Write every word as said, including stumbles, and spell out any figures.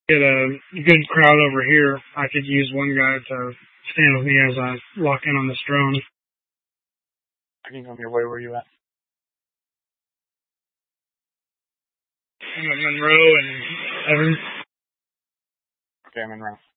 get a good crowd over here, I could use one guy to stand with me as I lock in on this drone. I can come your way. Where you at? I'm at Monroe and Evans. Okay, I'm in route.